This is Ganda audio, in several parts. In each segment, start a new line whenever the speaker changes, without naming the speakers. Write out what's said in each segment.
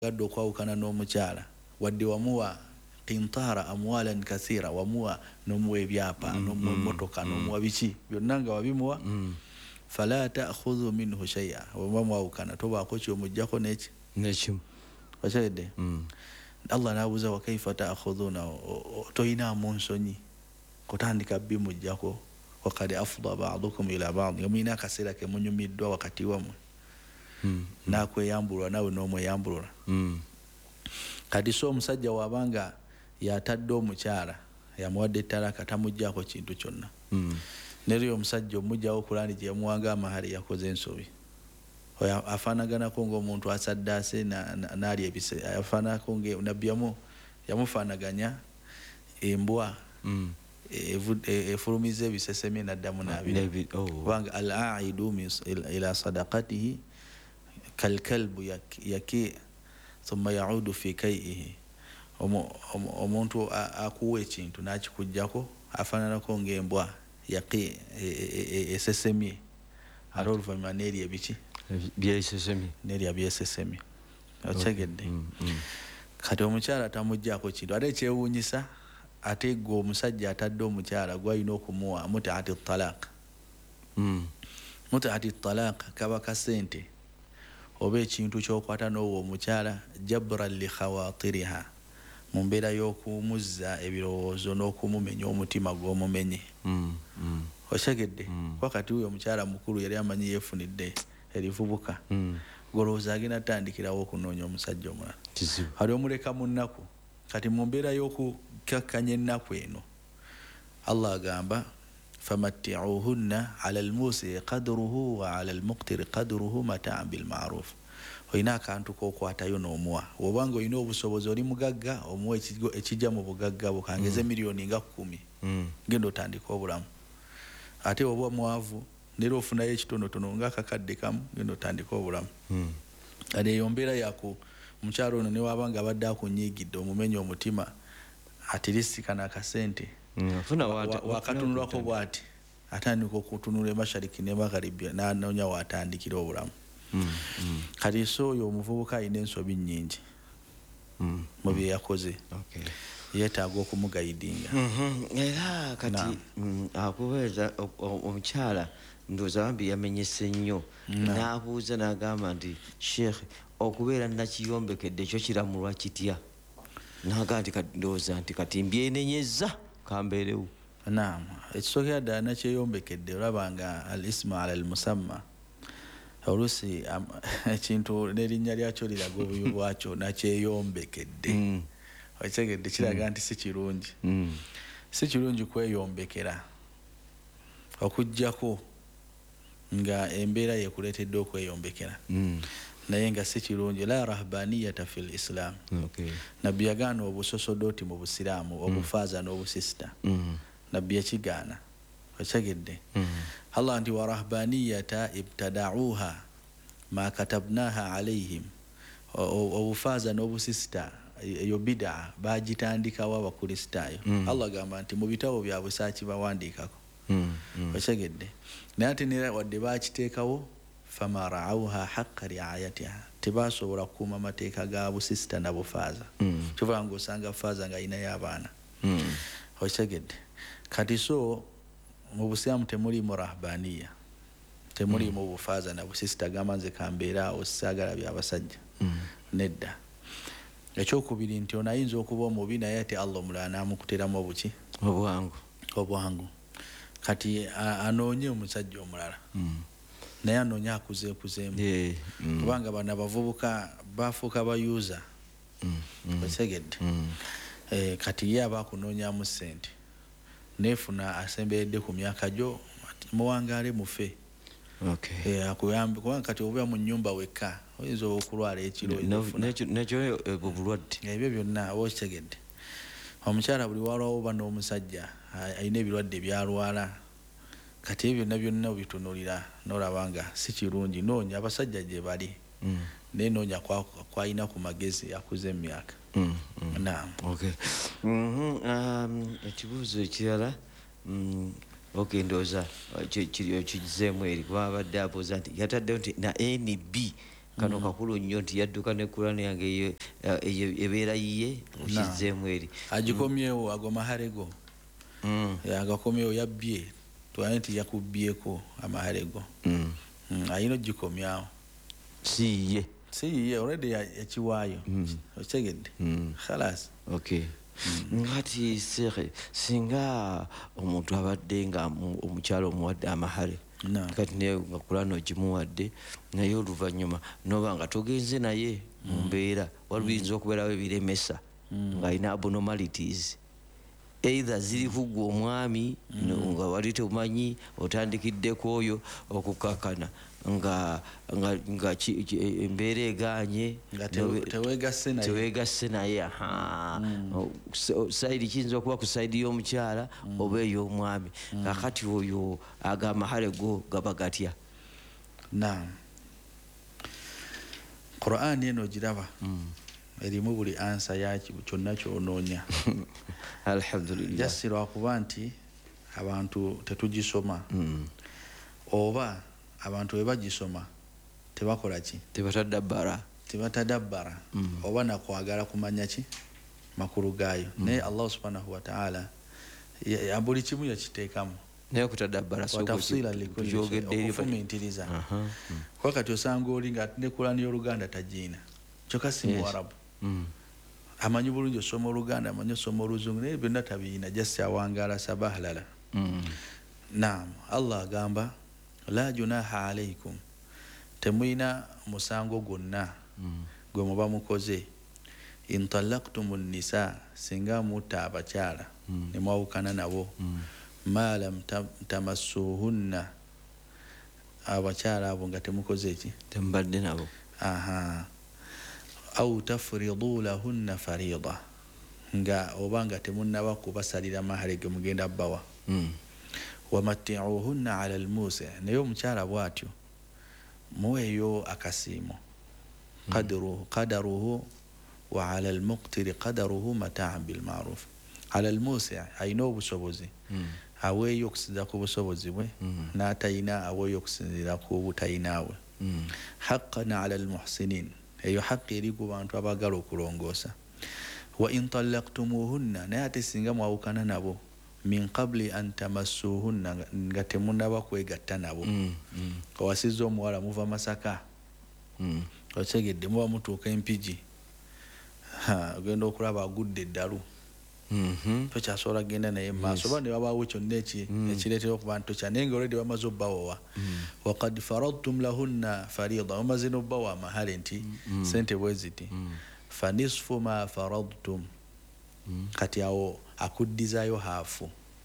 gaddo kwawukana n'omukyala wadde wamuwa qintara amwalan kathira wamuwa n'omuwa ebyapa n'omuwa motoka n'omuwa biki byonna nga wabimuwa fala ta'khudhu minhu shay'a wa mwawukana tobaako kyomujjako n'ekimu wakyedde Allah nabuza wa kaifa ta'khudhuna toyina mu nsonyi kutandika bimujjako wakati afdha ba'dukum ila ba'd yamina kasira ke munyumiddwa wakati wamwe nakweyambulwa nawe n'omweyambulwa kati so omusajja wabanga yatadde omukyala yamuwadde talaka tamujjako kintu kyonna neryo omusajja omujjawo kulani gye yamuwanga amahari yakoze ensobi afaanaganako ng'omuntu asaddaase n'ali ebise afaanako nabbi yamufaanaganya embwa efulumiza ebisesemi n'addamu n'abiri kubanga al-aidu ila sadaqatihi kalkalbu yaki thumma yaudu fi kaihi omuntu akuwa ekintu n'akikujjako afaananako ng'embwa yaki esesemye ate oluvannyuma n'erya ebiki n'erya byesesemi okyegedde kati omukyala tamujjaako kintu ate ekyewuunyisa ate gwe omusajja atadde omukyala gwalina okumuwa mutaati talaq mutaati talaq kaba kasente oba ekintu kyokwata n'owo omukyala jabran li khawatiriha mu mbeera y'okumuzza ebirowoozo n'okumumenya omutima gw'omumenye okyegedde wakati huyo omukyala mukulu yali amanyi yeefunidde erivubuka golowooza agenda atandikirawo okunoonya omusajja omulala ali omuleka mu nnaku kati mu mbeera y'okukakkanya ennaku eno Allah agamba famatti'uhunna 'ala al-musi qadruhu wa 'ala al-muqtir qadruhu mata'an bil ma'ruf oyina akantu k'okwatayo n'omuwa obanga oyina obusobozi oli mugagga omuwa ekijja mu bugagga bukangeze miliyoni nga 10 genda otandika obulamu ate oba mwavu nero ofunayo ekitonotono nga akakadde kamu genda otandika obulamu kati eyo mbeera yaku omukyalo ono newabanga abadde akunyiigidde omumenye omutima atiristikana akasente wakatunulako bwati atandika okutunula emashariki ne magharibi n'anoonya watandikira obulamu kati so oyo omuvubuka alina ensobi nnyingi mu bye yakoze yeetaaga okumugayidinga
era kati akubeeza omukyala ndowooza bambi yamenyese nnyo n'abuuza n'agamba nti sheikh okubeera nakiyombekedde ekyo kiramulwa kitya naga nti ndowooza nti kati mbyenenyeza kambeerewo
naam ekisookera ddala nakyeyombekedde olabanga al isma ala al musamma oluusi ekintu n'erinnya lyakyo liraga obuyu bwakyo nakyeyombekedde okitegedde kiraga nti si kirungi kweyombekera okujjako nga embeera yekuleetedde okweyombekera naye nga si kirungi la rahbaniyata fil islam nabbi yagaana obusosodooti mu busiraamu obufaaza n'obusisita nabbi yakigaana okitegedde Allah nti wa rahbaniyata ibtada'uha ma katabnaha alayhim obufaaza n'obusisita eyo bid'a bagitandikawo abakristaayo Allah gamba nti mu bitabo byabwe saakibawandiikako okitegedde naye ate nera wadde bakiteekawo fama ra'awha haqqa ri'ayatiha tebasobola kukuuma amateeka ga busisita na bufaaza kyova nga osanga faaza nga alinayo abaana okitegedde kati so mu busiramu temulimu rahbaniya temulimu bufaaza na busisita gamba nze kambeeraawo saagala byabasajja nedda ekyokubiri nti ono ayinza okuba omubi naye ate Allah omulala n'amukuteramu obuki obwangu kati anoonye omusajja omulala naye anoonye akuzeekuzeemu kubanga bano abavubuka bafuuka bayuuza okitegedde kati ye aba akunoonyamu ssente neefuna asemberedde ku myaka gyo muwangaale mufe akuyambe kubanga kati oba mu nnyumba wekka oyinza okulwala ekiro
nekyo obulwadde
ebyo byonna oba okitegedde omukyala buli walwawo oba n'omusajja alina ebirwadde byalwala kati ebyo byonna obitunulira n'olaba nga si kirungi noonya abasajja gye bali naye noonya kwalina ku magezi akuze emyaka naam
ekibuuzo ekirala ndowooza kizeemu eri kuba abadde abuuza nti yataddewo nti na NB kano kakulu nnyo nti yadduka ne Kurani yange ebeera yiye okizzeemu eri
agikomyewo ago maharego agakomyewo yabbye tuwane nti yakubbyeko amaharego ayina ogikomyawo
siye
already yakiwaayo okitegedde khalas
ngati singa omuntu abadde nga omukyalo omuwadde amahare kati naye nga Kurani ogimuwadde naye oluvannyuma noba nga togenze naye mu mbeera waluyinza okubeerawo ebiremesa ng'alina abnormalities either ziri kuggwa omwami nga wali temanyi otandikiddeko oyo okukakana nga embeera eganye teweegasse naye sayidi kiyinza okuba ku sayidi y'omukyala oba ey'omwami kakati oyo agamahale go gaba gatya
Qur'an eno giraba erimu buli ansa yaki kyonna kyonoonya
alhamdulillah
jasirwa kuba nti abantu tetugisoma oba abantu bwe bagisoma tebakola ki tebatadabbara oba nakwagala kumanya ki makulu gaayo naye Allah subhanahu wa ta'ala buli kimu yakiteekamu
naye okutadabbara
tafsira okufumiitiriza kuba kati osanga oli nga ne Kurani y'Oluganda tagiina kyokka si Muwarabu amanyi bulungi osoma Oluganda amanyi osoma Oluzungu naye byonna tabiina jasi awangaala sabahlala naam Allah agamba la junaha alaikum temuyina musango gwonna gwe muba mukoze in talaqtumun nisa singa mutta abakyala ne mwawukana nabo ma lam tamassuhunna abakyala abo nga temukoze ki
tembadde nabo
au tafridu lahunna farida nga obanga temunnaba kubasalira mahari ge mugenda bbawa wamatti'uhunna ala almusi naye omukyala bw'atyo muweeyo akasiimo qadaruhu wa ala almuqtiri qadaruhu mata'an bilma'ruf ala almusi ayina obusobozi aweeyo okusinzira ku busobozi bwe n'atayina aweeyo okusinzira ku butayinaawe haqqan ala almuhsinin eyo haqqi eri ku bantu abagala okulongoosa wa in talaqtumuhunna naye ate singa mwawukana nabo min qabli an tamassuhunna nga temunnaba kwegatta nabo kawasiza omuwala muva Masaka otegedde muba mutuuka Empigi ogenda okulaba agudde eddalu tokyasobola genda naye maaso oba ne wabaawo kyonna ekireetera okuba nti tokya naye nga olwedde bamaze obbawowa waqad faradtum lahunna farida bamaze n'obbawa amahale nti sente bwe ziti fa nisfu ma faradtum kati awo akuddizaayo haafu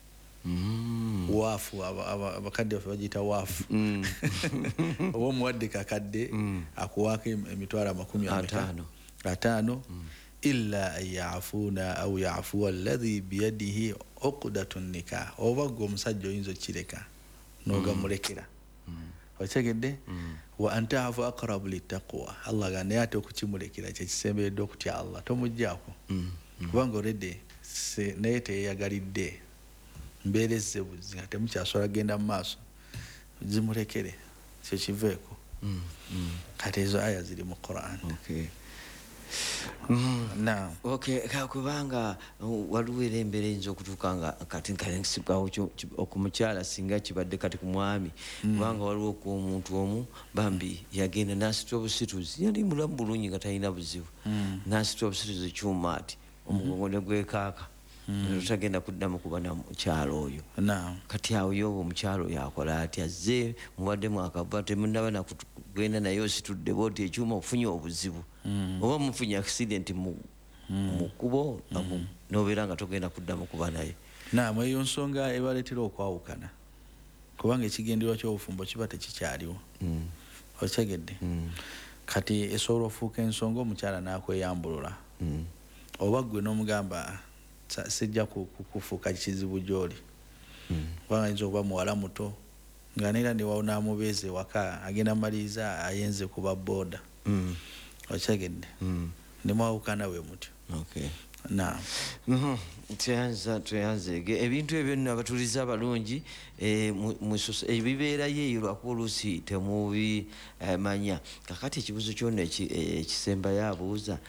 waafu abakadde baffe bagiyita waafu oba omuwadde kakadde akuwaako emitwalo 50 illa an ya'funa au ya'fuwa alladhi biyadihi uqdatun nikah oba gwe omusajja oyinza okireka n'ogamulekera okitegedde wa antaafu aqrabu littaqwa Allah ga naye ate okukimulekera kyekisemberedde okutya Allah tomugjaako kubanga olwedde naye teyeyagalidde mbeera ezzebuzi nga temukyasobola genda mu maaso zimulekere kyekiveeko kati ezo aya ziri mu Qur'an
kakubanga waliwo era embeera eyinza okutuuka nga kati okumukyala singa kibadde kati ku mwami kubanga waliwo ku omuntu omu bambi yagenda n'asitula obusituzi yali mulamu bulungi nga talina buzibu n'asitula obusituzi ekyuma ati omugongo ne gwekaaka tagenda kuddamu kuba na mukyalo oyo kati awo yoba omukyalo oyo akola ati azze muwadde mwakava temunaba nakugenda naye ositudde booti ekyuma ofunye obuzibu oba mufunye accident mu kkubo nobeera nga togenda kuddamu kuba naye
eyo nsonga ebaleetera okwawukana kubanga ekigendererwa ky'obufumbo kiba tekikyaliwo okitegedde kati esobola ofuuka ensonga omukyala n'akweyambulula oba gwe n'omugamba sijja kufuuka kizibu gy'oli kubanga ayinza okuba muwala muto nga neera newamubeeza ewaka agenda maliriza ayenze kuba booda okitegedde ne mwawukana we mutyo Naam.
Tuyanze ebintu ebyo nno abatuliza abalungi ebibeerayo eyo lwakuba oluusi temubimanya. Kakati ekibuzo kyonna ekisembayo abuuza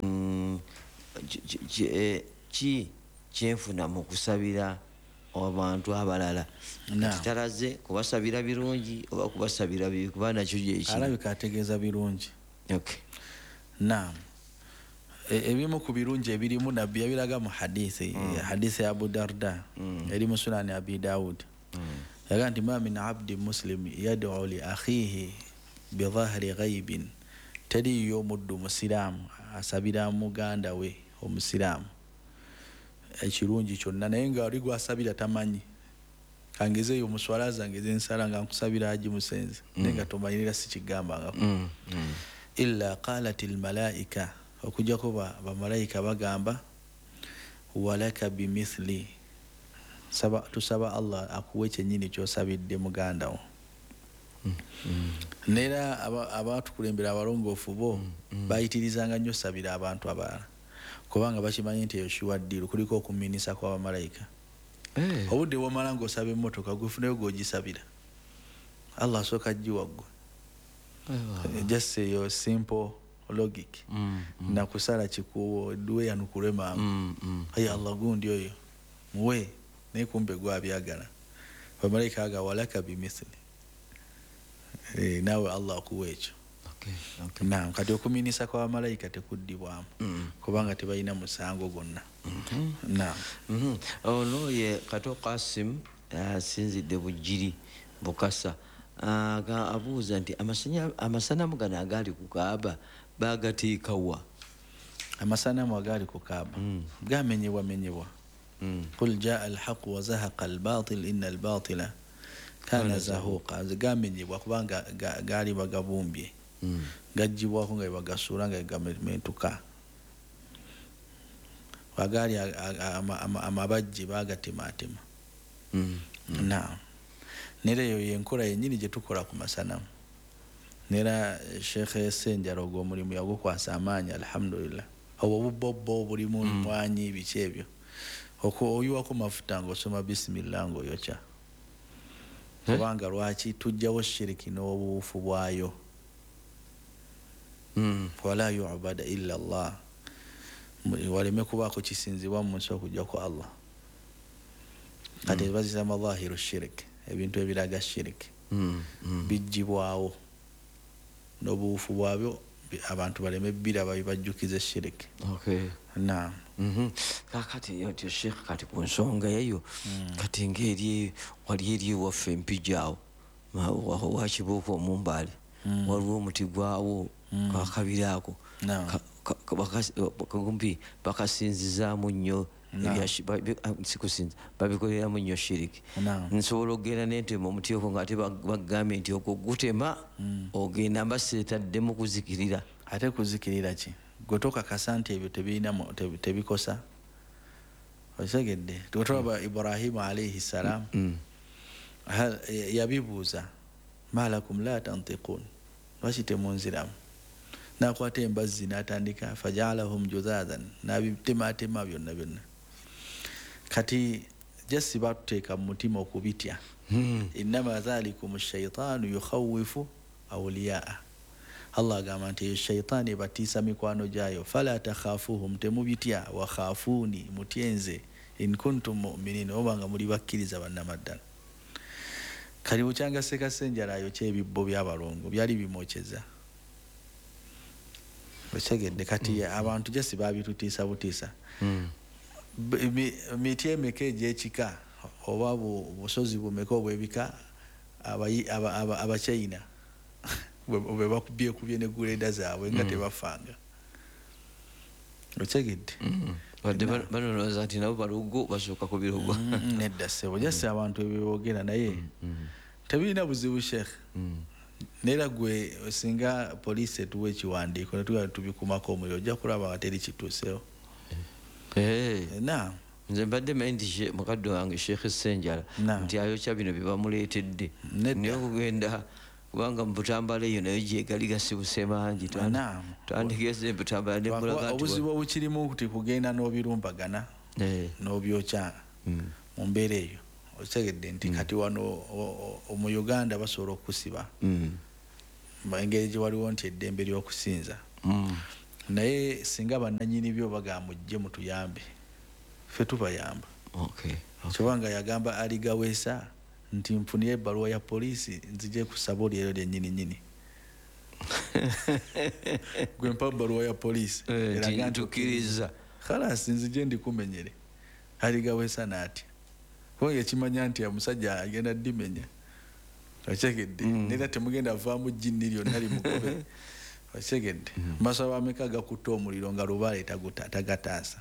ki kyenfuna mu kusabira abantu abalala? Talaze kubasabira birungi oba kubasabira bibi, kuba nakyo
alabika ategeeza birungi. Naam. Ebimu ku birungi ebirimu nabbi yabiraga mu hadithi ya Abu Darda eri mu Sunani Abi Dawud yaga nti ma min abdi muslim yad'u li akhihi bi dhahri ghaibin, teriyo omuddu musiraamu asabira muganda we omusiraamu ekirungi kyonna naye nga oli gwasabira tamanyi. Kangezeyo omuswalaza ngeze nsala nga nkusabira aji musenze naye nga tomanyirira si kigambangako illa qalat al malaika, okujja kuba bamalayika bagamba walaka bimithli, tusaba Allah akuwe kyennyini kyosabidde muganda wo. Nera abatukulembera abalongoofu bo bayitirizanga nnyo sabira abantu abalala kubanga bakimanyi nti Yoshua ddiru kuliko okumiinisa kw'abamalayika. Obudde bw'omala ng'osaba emmotoka gwefuneyo gwogisabira Allah asooka aggiwa ggwe. Just your simple logic. Na kusala chikuwo duwe yanukule mangu. Allah gundi oyo muwe naye kumbe gwabyagala. Bamalayika aga walaka bimithli, nawe Allah akuwa ekyo. Naam, kati okumiinisa kwa bamalayika tekuddibwamu kubanga tebalina musango gwonna. Naam.
Ono ye Kato Qasim asinzidde Bujiri Bukasa abuuza nti amasanamu gano agali ku Kaaba bagateeka wa?
Amasanamu agali ku Kaaba gamenyebwa qul jaa alhaq wa zahaqa albatil inna albatila kana zahuqa. Gamenyebwa kubanga gali bagabumbye gajjibwako nga bagasuula nga gamentuka. Bagali amabajje bagatematema. Naam. Nera yo yenkola yennyini gye tukola ku masanamu. Nera Sheikh Senjaro ogw'omulimu yagukwasa amaanyi alhamdulillah. Obubobbo bulimu mwanyi biki ebyo oyiwako mafuta ng'osoma bisimillah ng'oyokya. Kubanga lwaki tujjawo shiriki n'obuufu bwayo. Wala yu'bada illa Allah, waleme kubaako kisinzibwa mu nsi okujja ku Allah. Kati bazisa madhahiru shiriki, ebintu ebiraga shiriki bijjibwawo n'obuufu bwabyo abantu baleme biraba bibajjukiza shiriki. Naam.
Kakati yoti Sheikh kati ku nsonga eyo kati ngeri wali eri waffe mpijaawo wakibuuka omumbali waliwo omuti gwawo kakabiraako kumpi bakasinzizaamu nnyo sikusinza babikoleramu nnyo shiriki. Nsobola okugenda nentema omuti okwo ng'ate bagambye nti okwo gutema ogenda mbaseetaddemu kuzikirira.
Ate kuzikirira ki? Gwe tokakasa nti ebyo tebikosa. Osegedde tutaba Ibrahim alayhi salam yabibuuza malakum la tantiqun, lwaki temunziramu? Nakwata embazzi n'atandika fajalahum juzazan, n'abitematema byonna. Kati jasi batuteeka mu mutima okubitya. Innama dhalikum ash-shaytanu yukhawifu awliyaa. Allah agamba nti shaytaani batiisa mikwano gyayo. Fala takhafuhum, temubitya, wa khafuni, mutyenze in kuntum mu'minin, obanga muli bakkiriza bannamaddala. Kali bukyanga Sekasenjala ayokya ebibbo by'abalongo byali bimokyeza. Osegedde kati abantu jasi babitutiisa butiisa. Miti emeka egy'ekika oba busozi bumeka obw'ebika Abachina bwe bakubyekubye ne guleda zaabwe nga tebafanga. Otegedde
banooza nti nabo balugo basooka ku birugo.
Nedda ssebo jasi abantu ebyeboogera naye tebirina buzibu Sheikh. Nera gwe osinga poliisi etuwa ekiwandiiko ne tubikumako omuliro ojja kulaba nga teri kituusewo. Naam.
Nze mbadde manyi nti mukadde wange Sheikh Senjala nti ayokya bino bye bamuleetedde naye okugenda kubanga Butambala eyo nayo gyegali gasibuse mangi twandigeze Butambala ne mulaga
obuzibu obukirimu kuti kugenda n'obirumbagana n'obyokya mu mbeera eyo okitegedde nti kati wano mu Uganda basobola okusiba engeri gye waliwo nti eddembe ly'okusinza naye singa bannanyini byo bagamujje mutuyambe ffe tubayamba kubanga yagamba aligaweesa nti nfunire ebbaluwa ya poliisi nzije kusaba oli ero lyennyini gwe mpa bbaluwa ya poliisi eraga
ntukiriza
khalasi nzije ndikumenyere aligaweesa naatya kubanga ekimanya nti omusajja agenda ddimenya okitegedde nera temugenda vaamu jjinni lyonna limukobe okitegedde masaba ameka gakutta omuliro nga lubaale tagataasa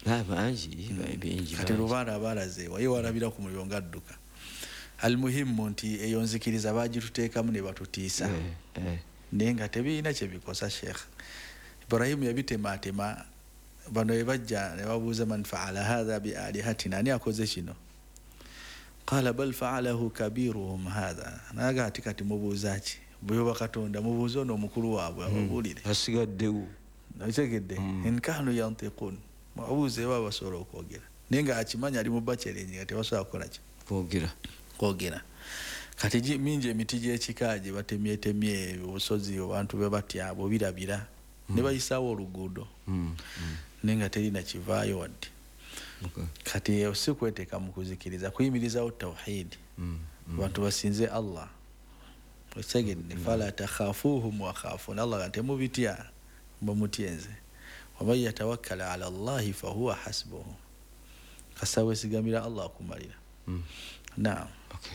kati lubaale abaalazeewa ye walabira ku muliro ng'adduka almuhimu nti eyo nzikiriza baagituteekamu ne batutiisa naye nga tebiina kye bikosa Sheikh Ibrahimu yabitemaatema bano bwe bajja ne babuuza man faala hatha bi alihatina ani akoze kino qala bal faalahu kabiruhum hatha naga ati kati mubuuza ki bwe Katonda mubuuza ono omukulu waabwe ababuulire
asigaddewo
nakitegedde in kanu yantiqun mubuuze baba basobola okwogera naye nga akimanya ali mu bacherenyi nga tebasobola kukola ki kwogera kati mingi emiti gy'ekikaaji batemyetemye obusozi abantu be batya bobirabira ne bayisaawo oluguudo naye nga terina kivaayo wadde kati si kweteeka mu kuzikiriza kuyimirizawo tawhidi abantu basinze Allah okitegedde fala takhafuhum wa khafun Allah nga temubitya mumutyenze waman yatawakkala ala Allahi fahuwa hasbuhu kasawe sigamira Allah akumalira naam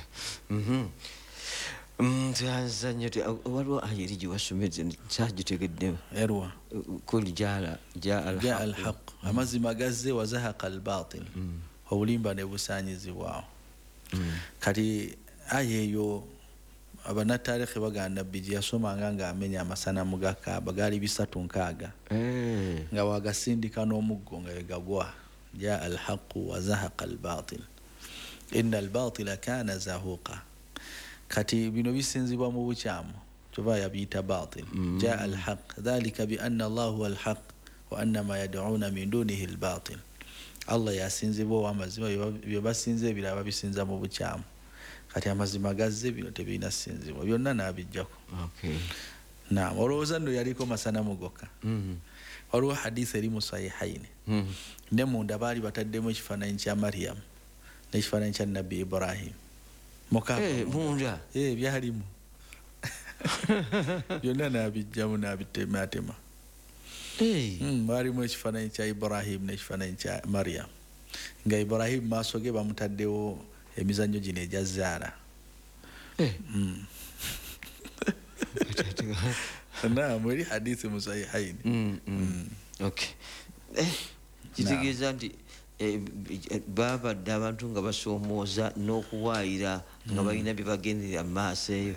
nti waliwo ayiri gye wasomeze kyagitegedde
erwa
kul jaa alhaq
amazima gazze wazahaqa albatil obulimba ne busaanyizibwawo kati aya eyo abanatarikhi bagamba nabbi gye yasomanga ng'amenya amasanamu ga Kaaba gaali 306 nga wagasindika n'omuggo nga wegagwa jaa alhaqu wazahaqa albatil inna albatila kana zahuqa kati bino bisinzibwa mu bukyamu kyova yabiyita batil jaa alhaq dhalika bi anna Allah huwa alhaq wa anna ma yad'una min dunihi albatil Allah yasinzibwa amazima bye basinze ebiraba bisinza mu bukyamu kati amazima gazze bino tebina sinzibwa byonna nabijjako naam olowooza nno yaliko masanamu gokka waliwo hadisi eri mu sahihaini ne munda baali bataddemu ekifaananyi kya Maryam n'ekifaananyi kya Nabbi Ibrahim
munda
byalimu byonna nabijjamu nabitematema baalimu ekifaananyi kya Ibrahim n'ekifaananyi kya Maryam nga Ibrahim maaso ge bamutaddewo emizannyo gino egya zaala naam eri hadisi mu sahihaini
kitegeeza nti babadde abantu nga basoomooza n'okuwaayira nga balina bye bagenderera mu maaso eyo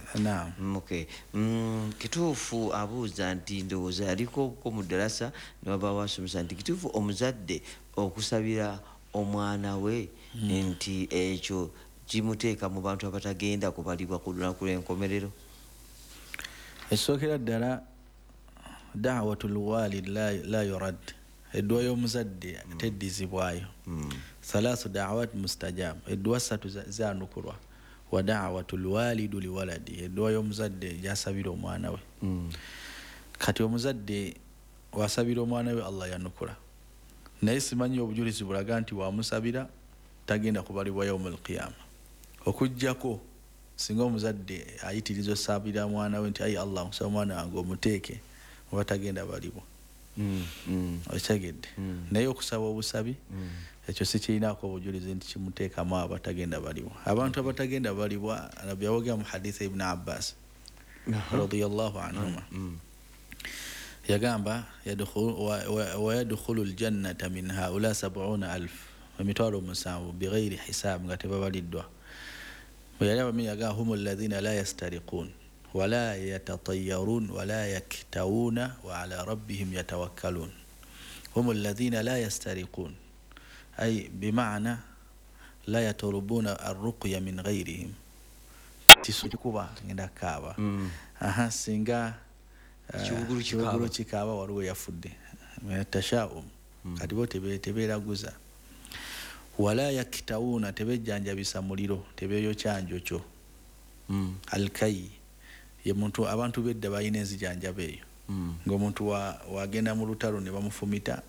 kituufu abuuza nti ndowooza yaliko mu ddalasa ne baba wasomesa nti kituufu omuzadde okusabira omwana we nti ekyo kimuteeka mu bantu abatagenda kubalibwa ku lunaku lw'enkomerero
esookera ddala da'watul walid la yurad edduwa y'omuzadde teddizibwayo thalathu da'awat mustajab edduwa 3 zanukulwa wa da'watul walidu liwaladi edduwa y'omuzadde gyasabira omwana we kati omuzadde wasabira omwana we Allah yanukula naye simanyi obujulizi bulaga nti wamusabira tagenda kubalibwa yawmul qiyama okujjako singa omuzadde ayitiriza osabira mwana we nti ayi Allah nsaba omwana wange omuteeke oba tagenda balibwa okitegedde naye okusaba obusabi ekyo sikirinaako obujulizi nti kimuteekamu abatagenda balibwa abantu abatagenda balibwa nabbi yawogera mu hadisi Ibn Abbas radiyallahu anhuma yagamba wayadkhulu aljannata min haula 70,000 emitwalo 7 bighairi hisab nga tebabaliddwa weyalaba yaga humu alladhina la yastariqun wala yatatayyarun wala yaktawuna wa ala rabbihim yatawakkalun humu alladhina la yastariqun ay bima'na la yatlubuna arruqya min ghayrihim kisukuba ngenda kaaba singa kibugulu kikaaba waliwo yafudde tashaum kati bo tebeeraguza wala yakitawuna tebejjanjabisa muliro tebeeyokya njokyo alkai ye muntu abantu bedda balina enzijanjaba eyo ng'omuntu wagenda mu lutalo ne bamufumita